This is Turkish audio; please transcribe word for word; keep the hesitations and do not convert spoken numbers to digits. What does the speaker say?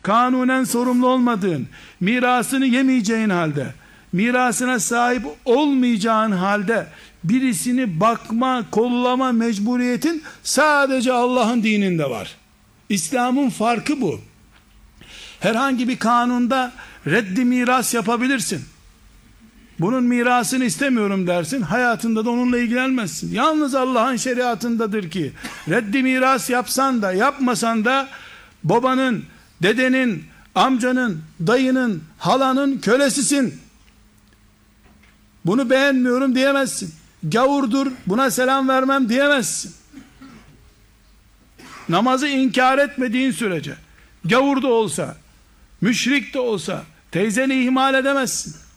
kanunen sorumlu olmadığın, mirasını yemeyeceğin halde, mirasına sahip olmayacağın halde birisini bakma, kollama mecburiyetin sadece Allah'ın dininde var. İslam'ın farkı bu. Herhangi bir kanunda reddi miras yapabilirsin. Bunun mirasını istemiyorum dersin. Hayatında da onunla ilgilenmezsin. Yalnız Allah'ın şeriatındadır ki reddi miras yapsan da yapmasan da babanın, dedenin, amcanın, dayının, halanın kölesisin. Bunu beğenmiyorum diyemezsin. Gavurdur, buna selam vermem diyemezsin. Namazı inkar etmediğin sürece, gavur da olsa, müşrik de olsa teyzeni ihmal edemezsin.